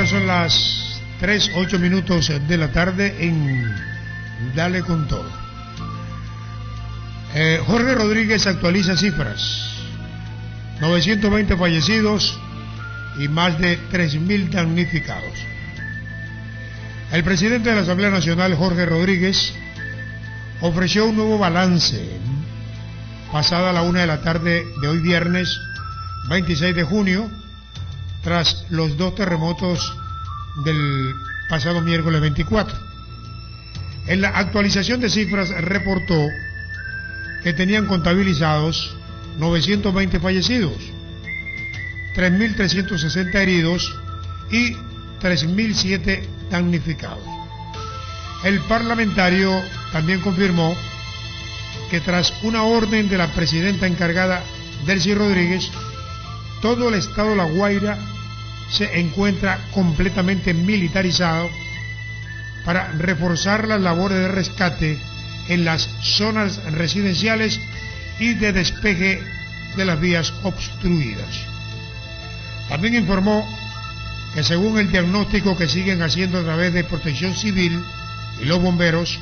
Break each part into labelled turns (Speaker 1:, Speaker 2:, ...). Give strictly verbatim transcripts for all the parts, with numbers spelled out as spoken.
Speaker 1: Bueno, son las tres, ocho minutos de la tarde en Dale con Todo. Eh, Jorge Rodríguez actualiza cifras. novecientos veinte fallecidos y más de tres mil damnificados. El presidente de la Asamblea Nacional, Jorge Rodríguez, ofreció un nuevo balance pasada la una de la tarde de hoy viernes veintiséis de junio, tras los dos terremotos del pasado miércoles veinticuatro. En la actualización de cifras reportó que tenían contabilizados novecientos veinte fallecidos, tres mil trescientos sesenta heridos y tres mil siete damnificados. El parlamentario también confirmó que tras una orden de la presidenta encargada, Delcy Rodríguez, todo el estado de La Guaira se encuentra completamente militarizado para reforzar las labores de rescate en las zonas residenciales y de despeje de las vías obstruidas. También informó que según el diagnóstico que siguen haciendo a través de Protección Civil y los bomberos,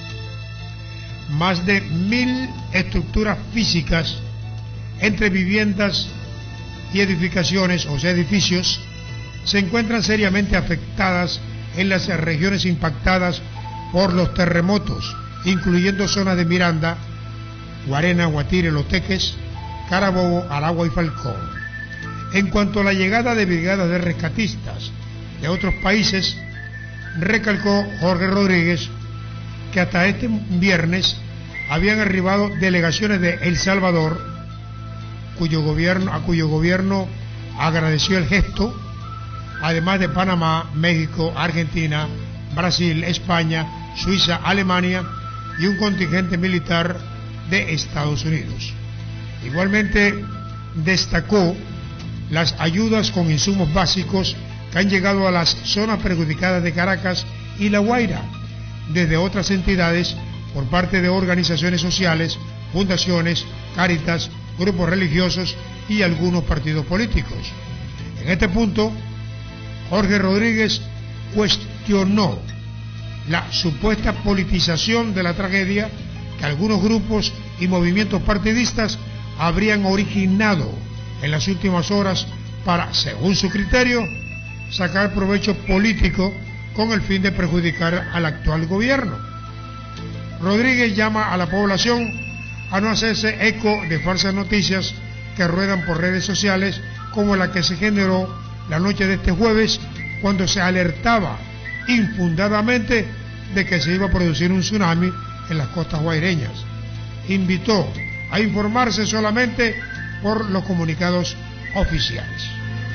Speaker 1: más de mil estructuras físicas entre viviendas y edificaciones, o sea, edificios, se encuentran seriamente afectadas en las regiones impactadas por los terremotos, incluyendo zonas de Miranda, Guarena, Guatire, Los Teques, Carabobo, Aragua y Falcón. En cuanto a la llegada de brigadas de rescatistas de otros países, recalcó Jorge Rodríguez que hasta este viernes habían arribado delegaciones de El Salvador, cuyo gobierno, a cuyo gobierno agradeció el gesto, además de Panamá, México, Argentina, Brasil, España, Suiza, Alemania y un contingente militar de Estados Unidos. Igualmente destacó las ayudas con insumos básicos que han llegado a las zonas perjudicadas de Caracas y La Guaira desde otras entidades por parte de organizaciones sociales, fundaciones, cáritas, grupos religiosos y algunos partidos políticos. En este punto, Jorge Rodríguez cuestionó la supuesta politización de la tragedia que algunos grupos y movimientos partidistas habrían originado en las últimas horas para, según su criterio, sacar provecho político con el fin de perjudicar al actual gobierno. Rodríguez llama a la población a no hacerse eco de falsas noticias que ruedan por redes sociales, como la que se generó la noche de este jueves, cuando se alertaba infundadamente de que se iba a producir un tsunami en las costas guaireñas. Invitó a informarse solamente por los comunicados oficiales.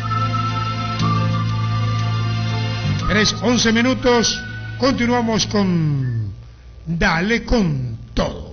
Speaker 1: tres, once minutos, continuamos con Dale con Todo.